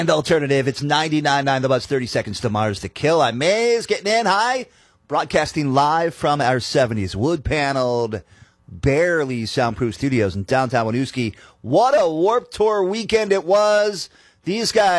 And alternative, it's 99.9 The Buzz, 30 Seconds to Mars to Kill. I'm Maze, getting in. Hi. Broadcasting live from our 70s wood-paneled, barely soundproof studios in downtown Winooski. What a Warped Tour weekend it was. These guys